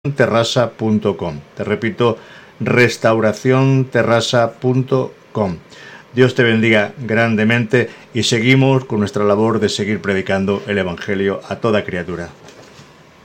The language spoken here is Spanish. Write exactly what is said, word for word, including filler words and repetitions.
terrasa punto com. Te repito, restauración terrasa punto com. Dios te bendiga grandemente y seguimos con nuestra labor de seguir predicando el Evangelio a toda criatura.